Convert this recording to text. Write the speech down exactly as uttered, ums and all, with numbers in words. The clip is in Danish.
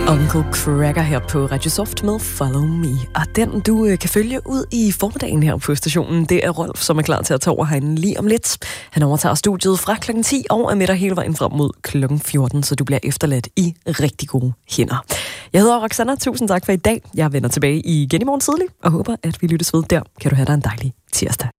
Uncle Cracker her på Radio Soft med Follow Me. Og den, du øh, kan følge ud i formiddagen her på stationen, det er Rolf, som er klar til at tage over herinde lige om lidt. Han overtager studiet fra klokken ti og er med dig hele vejen frem mod klokken fjorten, så du bliver efterladt i rigtig gode hænder. Jeg hedder Roxanna, tusind tak for i dag. Jeg vender tilbage igen i morgen tidlig og håber, at vi lyttes ved der. Kan du have dig en dejlig tirsdag.